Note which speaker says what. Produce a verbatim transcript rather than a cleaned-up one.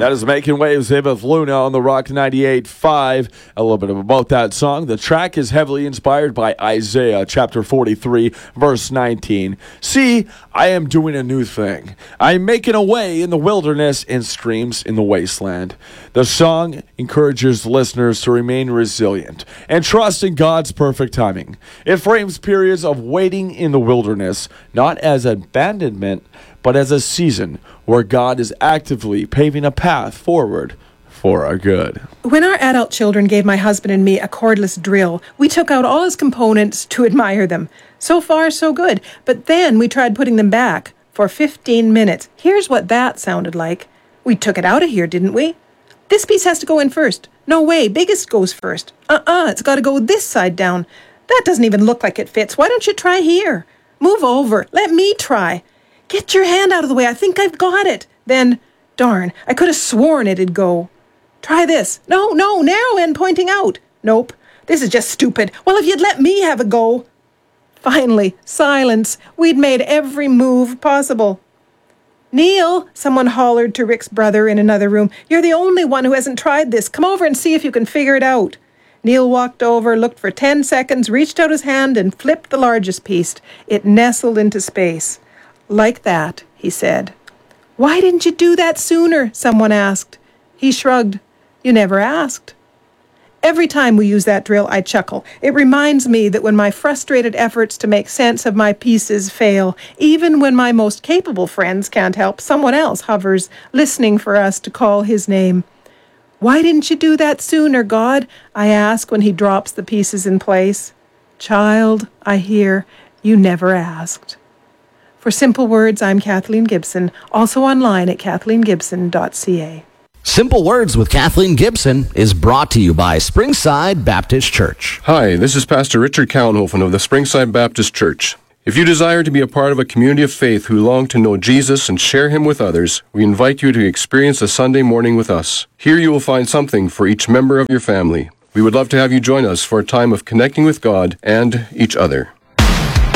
Speaker 1: That is Making Waves with Luna on the Rock ninety-eight point five. A little bit about that song. The track is heavily inspired by Isaiah chapter forty-three, verse nineteen. See, I am doing a new thing. I am making a way in the wilderness and streams in the wasteland. The song encourages listeners to remain resilient and trust in God's perfect timing. It frames periods of waiting in the wilderness not as abandonment, but as a season where God is actively paving a path forward for our good.
Speaker 2: When our adult children gave my husband and me a cordless drill, we took out all his components to admire them. So far, so good. But then we tried putting them back for fifteen minutes. Here's what that sounded like. We took it out of here, didn't we? This piece has to go in first. No way, biggest goes first. Uh-uh, it's got to go this side down. That doesn't even look like it fits. Why don't you try here? Move over. Let me try. Get your hand out of the way. I think I've got it. Then, darn, I could have sworn it'd go. Try this. No, no, narrow end pointing out. Nope, this is just stupid. Well, if you'd let me have a go. Finally, silence. We'd made every move possible. Neil, someone hollered to Rick's brother in another room. You're the only one who hasn't tried this. Come over and see if you can figure it out. Neil walked over, looked for ten seconds, reached out his hand and flipped the largest piece. It nestled into space. Like that, he said. Why didn't you do that sooner? Someone asked. He shrugged. You never asked. Every time we use that drill, I chuckle. It reminds me that when my frustrated efforts to make sense of my pieces fail, even when my most capable friends can't help, someone else hovers, listening for us to call his name. Why didn't you do that sooner, God? I ask when he drops the pieces in place. Child, I hear, you never asked. For Simple Words, I'm Kathleen Gibson, also online at kathleen gibson dot c a.
Speaker 3: Simple Words with Kathleen Gibson is brought to you by Springside Baptist Church.
Speaker 4: Hi, this is Pastor Richard Kaunhofen of the Springside Baptist Church. If you desire to be a part of a community of faith who long to know Jesus and share him with others, we invite you to experience a Sunday morning with us. Here you will find something for each member of your family. We would love to have you join us for a time of connecting with God and each other.